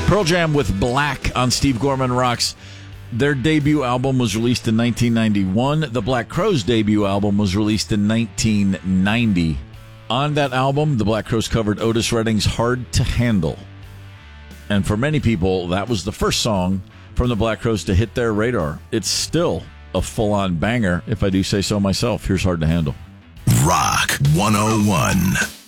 Pearl Jam with Black on Steve Gorman Rocks. Their debut album was released in 1991. The Black Crowes' debut album was released in 1990. On that album, the Black Crowes covered Otis Redding's Hard to Handle. And for many people, that was the first song from the Black Crowes to hit their radar. It's still a full-on banger, if I do say so myself. Here's Hard to Handle. Rock 101.